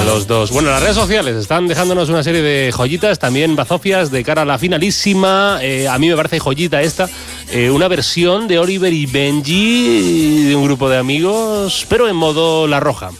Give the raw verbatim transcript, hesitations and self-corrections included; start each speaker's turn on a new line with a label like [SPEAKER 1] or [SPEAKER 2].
[SPEAKER 1] a los dos. Bueno, las redes sociales están dejándonos una serie de joyitas, también bazofias de cara a la finalísima. Eh, a mí me parece joyita esta, eh, una versión de Oliver y Benji de un grupo de amigos, pero en modo La Roja.